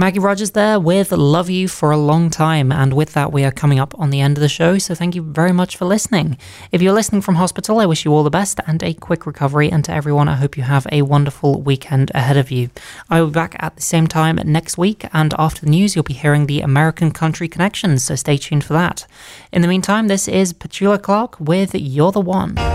Maggie Rogers there with Love You for a Long Time. And with that, we are coming up on the end of the show. So thank you very much for listening. If you're listening from hospital, I wish you all the best and a quick recovery. And to everyone, I hope you have a wonderful weekend ahead of you. I will be back at the same time next week. And after the news, you'll be hearing the American Country Connections. So stay tuned for that. In the meantime, this is Petula Clark with You're the One.